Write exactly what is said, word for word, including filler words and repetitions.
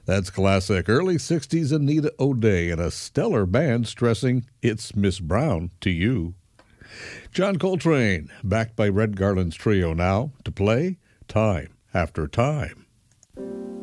That's classic. Early sixties Anita O'Day and a stellar band stressing "It's Miss Brown" to you. John Coltrane, backed by Red Garland's trio now, to play Time After Time.